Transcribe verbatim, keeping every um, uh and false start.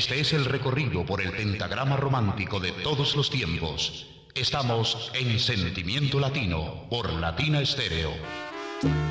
Este es el recorrido por el pentagrama romántico de todos los tiempos. Estamos en Sentimiento Latino por Latina Estéreo.